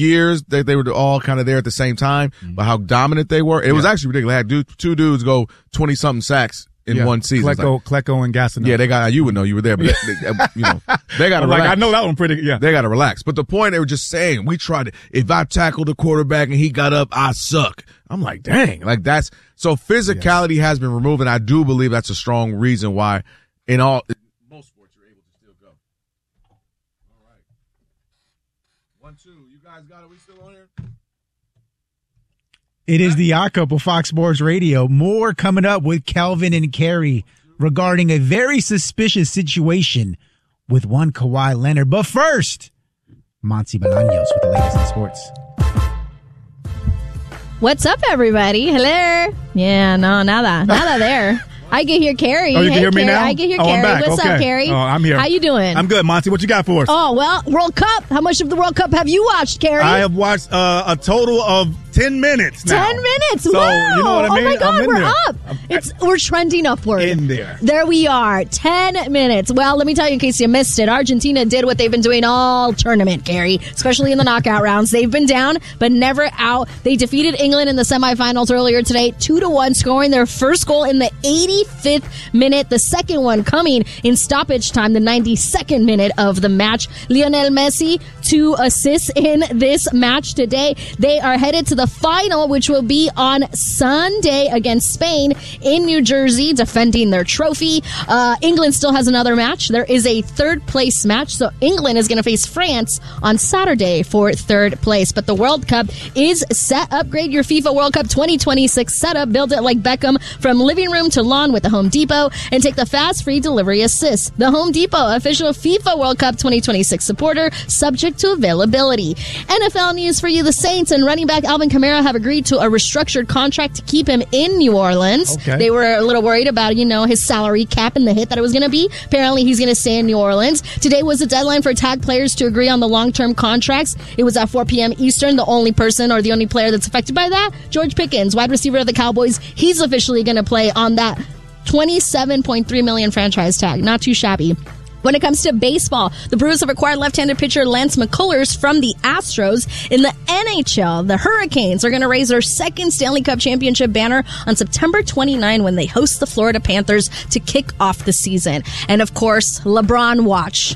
years that they were all kind of there at the same time, but how dominant they were. It was actually ridiculous. I had two dudes go 20-something sacks in one season. Klecko and Gastineau. Yeah, they got, you would know, you were there, but they got to relax. I know that one pretty, yeah. They got to relax. But the point, they were just saying, we tried to, if I tackled the quarterback and he got up, I suck. I'm like, dang, like so physicality has been removed, and I do believe that's a strong reason why in most sports you're able to still go. All right. 1, 2, you guys got it? We still on here? It is the Odd Couple, Fox Sports Radio. More coming up with Kelvin and Carrie regarding a very suspicious situation with one Kawhi Leonard. But first, Monty Bolaños with the latest in sports. What's up, everybody? Hello. Yeah, no, nada there. I can hear Carrie. Oh, you can hear me now? I can hear Carrie. I'm back. What's up, Carrie? Oh, I'm here. How you doing? I'm good, Monty. What you got for us? Oh, well, World Cup. How much of the World Cup have you watched, Carrie? I have watched a total of 10 minutes now. 10 minutes. So, wow. you know what I mean? Oh, my God, we're there. up. We're trending upward. In there. There we are. 10 minutes. Well, let me tell you in case you missed it. Argentina did what they've been doing all tournament, Carrie, especially in the knockout rounds. They've been down, but never out. They defeated England in the semifinals earlier today, 2-1, scoring their first goal in the 85th minute. The second one coming in stoppage time, the 92nd minute of the match. Lionel Messi, 2 assists in this match today. They are headed to the final, which will be on Sunday against Spain in New Jersey, defending their trophy. England still has another match. There is a third place match, so England is going to face France on Saturday for third place. But the World Cup is set. Upgrade your FIFA World Cup 2026 setup. Build it like Beckham from living room to lawn with the Home Depot, and take the fast free delivery assist. The Home Depot, official FIFA World Cup 2026 supporter, subject to availability. NFL news for you. The Saints and running back Alvin Kamara have agreed to a restructured contract to keep him in New Orleans. Okay. They were a little worried about, his salary cap and the hit that it was going to be. Apparently, he's going to stay in New Orleans. Today was the deadline for tag players to agree on the long-term contracts. It was at 4 p.m. Eastern. The only person or the only player that's affected by that, George Pickens, wide receiver of the Cowboys. He's officially going to play on that $27.3 million franchise tag. Not too shabby. When it comes to baseball, the Brewers have acquired left-handed pitcher Lance McCullers from the Astros. In the NHL, the Hurricanes are going to raise their second Stanley Cup championship banner on September 29 when they host the Florida Panthers to kick off the season. And, of course, LeBron Watch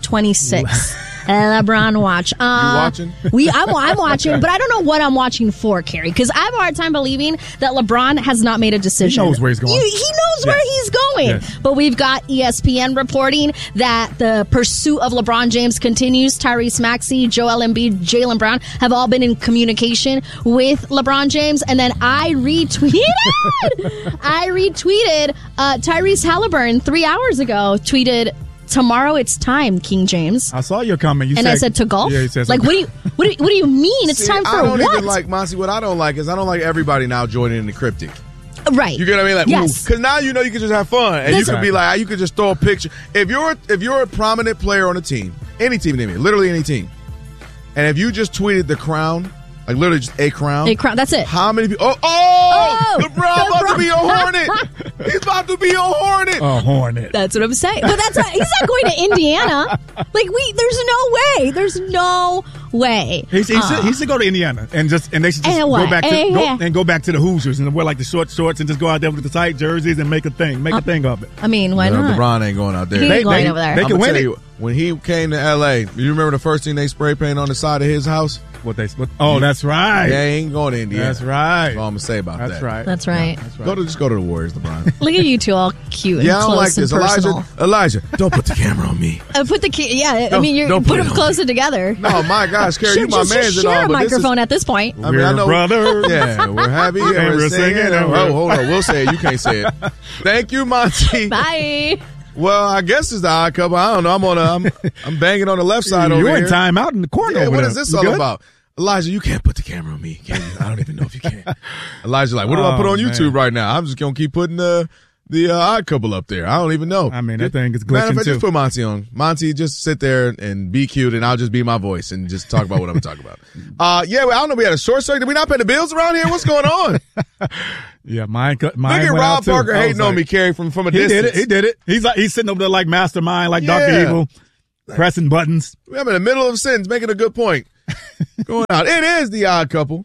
2026. LeBron Watch. You watching? I'm watching, but I don't know what I'm watching for, Carrie, because I have a hard time believing that LeBron has not made a decision. He knows where he's going. He knows where he's going. Yes. But we've got ESPN reporting that the pursuit of LeBron James continues. Tyrese Maxey, Joel Embiid, Jaylen Brown have all been in communication with LeBron James. And then I retweeted Tyrese Halliburton 3 hours ago, tweeted, "Tomorrow it's time, King James." I saw your comment. I said to golf. Yeah, he said like, what do you mean? It's time for I don't what? even like, Monty, what I don't like is I don't like everybody now joining in the cryptic. Right. You get what I mean? Like, yes. Because now you can just have fun, and you can be like, you could just throw a picture. If you're a prominent player on a team, any team, literally any team, and if you just tweeted the crown, like literally just a crown, that's it. How many people? LeBron about to be a Hornet. He's about to be a Hornet. A Hornet. That's what I'm saying. But he's not going to Indiana. There's no way. He should go to Indiana and they should just go back to the Hoosiers and wear like the short shorts and just go out there with the tight jerseys and make a thing of it. I mean, why not? LeBron ain't going out there. He ain't going over there. They can win it. When he came to L.A., you remember the first thing they spray painted on the side of his house? That's right. Yeah, he ain't going to Indiana. That's right. That's all I'm going to say about that. That's right. Just go to the Warriors, LeBron. Look at you two all cute and yeah, I don't like close this. and personal. Elijah, don't put the camera on me. You put them closer together. No, my gosh, Carrie, you my man. Just share a microphone at this point. I mean, I know. Brothers. Yeah, we're happy. And we're singing. Hold on. We'll say it. You can't say it. Thank you, Monty. Bye. Well, I guess it's the Odd Couple. I don't know. I'm banging on the left side over here. You're in timeout in the corner over what there. Is this all about? Elijah, you can't put the camera on me, can you? I don't even know if you can. Elijah's like, what do I put on YouTube right now? I'm just going to keep putting the Odd Couple up there. I don't even know. I mean, that thing is glitching Matter of fact, too. just put Monty on. Monty, just sit there and be cute, and I'll just be my voice and just talk about what I'm talking about. I don't know. We had a short circuit. Did we not pay the bills around here? What's going on? Yeah, mine Look at Rob Parker hating on me, Carrie, from a distance. He did it. He's sitting over there like mastermind, like Dr. Evil, pressing buttons. I'm in the middle of a sentence, making a good point. Going out. It is the odd couple.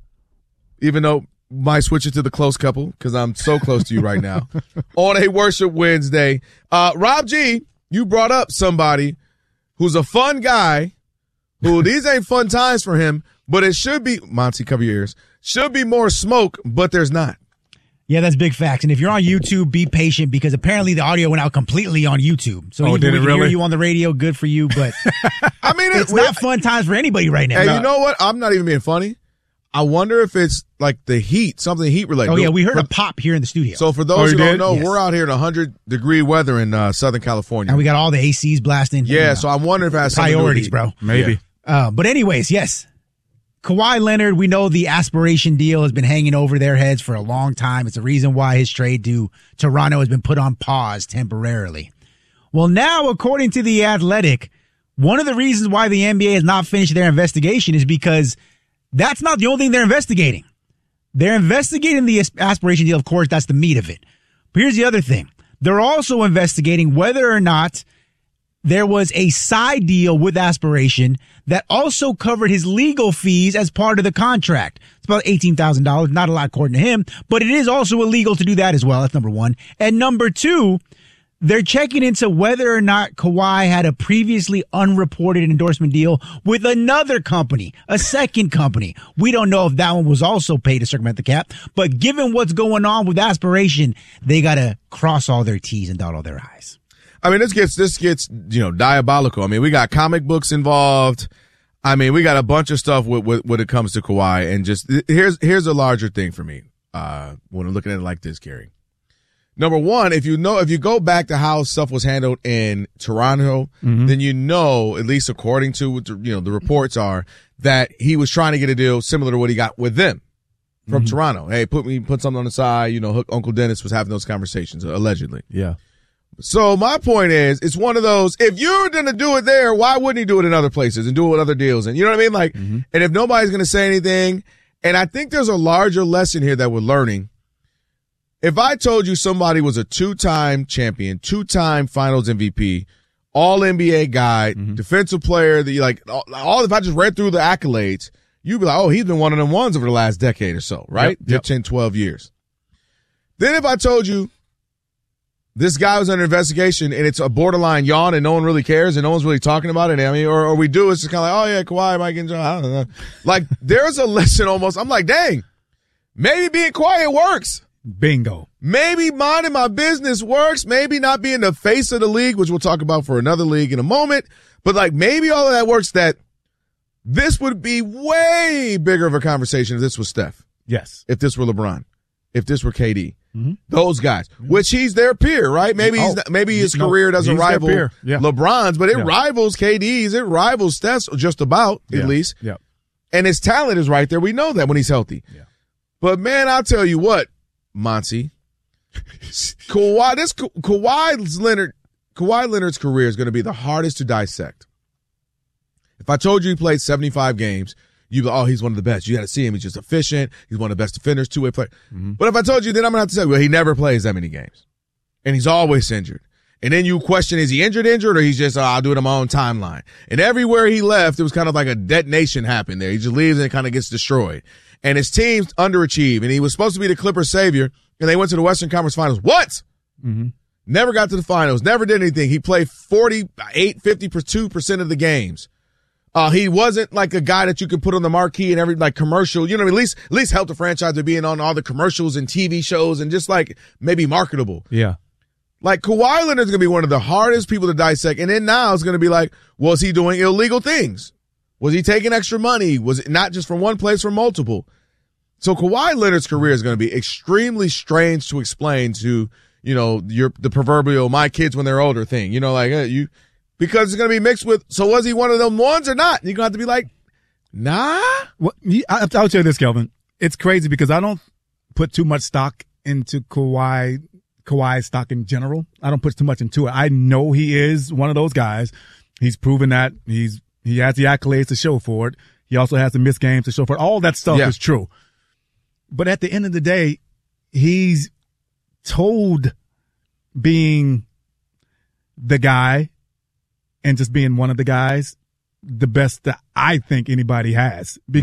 Even though might switch it to the close couple because I'm so close to you right now. On a Worship Wednesday. Rob G, you brought up somebody who's a fun guy who these ain't fun times for him, but it should be, Monty, cover your ears, should be more smoke, but there's not. Yeah, that's big facts. And if you're on YouTube, be patient because apparently the audio went out completely on YouTube. So did it really? Hear you on the radio, good for you. But I mean, it's not fun times for anybody right now. Hey, you know what? I'm not even being funny. I wonder if it's like the heat, something heat related. Oh, yeah, we heard a pop here in the studio. So for those who don't know, yes. We're out here in 100-degree weather in Southern California. And we got all the ACs blasting. Yeah, so I'm wondering if it has priorities, bro. Maybe. Yeah. But anyways, yes. Kawhi Leonard, we know the aspiration deal has been hanging over their heads for a long time. It's the reason why his trade to Toronto has been put on pause temporarily. Well, now, according to The Athletic, one of the reasons why the NBA has not finished their investigation is because that's not the only thing they're investigating. They're investigating the aspiration deal. Of course, that's the meat of it. But here's the other thing. They're also investigating whether or not there was a side deal with Aspiration that also covered his legal fees as part of the contract. It's about $18,000. Not a lot according to him, but it is also illegal to do that as well. That's number one. And number two, they're checking into whether or not Kawhi had a previously unreported endorsement deal with another company, a second company. We don't know if that one was also paid to circumvent the cap, but given what's going on with Aspiration, they got to cross all their T's and dot all their I's. I mean, this gets diabolical. I mean, we got comic books involved. I mean, we got a bunch of stuff when it comes to Kawhi. And just here's a larger thing for me when I'm looking at it like this, Gary. Number one, if you go back to how stuff was handled in Toronto, then at least according to the reports are that he was trying to get a deal similar to what he got with them from Toronto. Hey, put something on the side. Uncle Dennis was having those conversations allegedly. Yeah. So my point is, it's one of those, if you're going to do it there, why wouldn't he do it in other places and do it with other deals? And you know what I mean? Like, and if nobody's going to say anything, and I think there's a larger lesson here that we're learning. If I told you somebody was a 2-time champion, 2-time finals MVP, all NBA guy, defensive player that you like, if I just read through the accolades, you'd be like, oh, he's been one of them ones over the last decade or so, right? Yep. 10, 12 years. Then if I told you, this guy was under investigation and it's a borderline yawn and no one really cares and no one's really talking about it. I mean, or we do, it's just kind of like, oh yeah, Kawhi, Mike, and I don't know. Like, there's a lesson almost. I'm like, dang, maybe being quiet works. Bingo. Maybe minding my business works. Maybe not being the face of the league, which we'll talk about for another league in a moment. But like, maybe all of that works, that this would be way bigger of a conversation if this was Steph. Yes. If this were LeBron. If this were KD. Those guys, which he's their peer, right? Maybe his career doesn't rival LeBron's, but it rivals KD's, it rivals Steph's just about, at least. Yeah. And his talent is right there. We know that when he's healthy. Yeah. But man, I'll tell you what, Monty, Kawhi Leonard's career is going to be the hardest to dissect. If I told you he played 75 games, you'd be like, oh, he's one of the best. You got to see him. He's just efficient. He's one of the best defenders, two-way player. But if I told you, then I'm going to have to say, well, he never plays that many games. And he's always injured. And then you question, is he injured, or he's just, I'll do it on my own timeline. And everywhere he left, it was kind of like a detonation happened there. He just leaves and it kind of gets destroyed. And his teams underachieve. And he was supposed to be the Clippers' savior, and they went to the Western Conference Finals. What? Never got to the finals. Never did anything. He played 52% of the games. He wasn't like a guy that you could put on the marquee and every like commercial, at least help the franchise with being on all the commercials and TV shows and just like maybe marketable. Yeah. Like Kawhi Leonard's going to be one of the hardest people to dissect. And then now it's going to be like, was he doing illegal things? Was he taking extra money? Was it not just from one place, from multiple? So Kawhi Leonard's career is going to be extremely strange to explain to, the proverbial my kids when they're older thing, because it's going to be mixed with, so was he one of them ones or not? You're going to have to be like, nah. Well, I'll tell you this, Kelvin. It's crazy because I don't put too much stock into Kawhi's stock in general. I don't put too much into it. I know he is one of those guys. He's proven that he has the accolades to show for it. He also has the missed games to show for it. All that stuff is true. But at the end of the day, he's told being the guy and just being one of the guys the best that I think anybody has.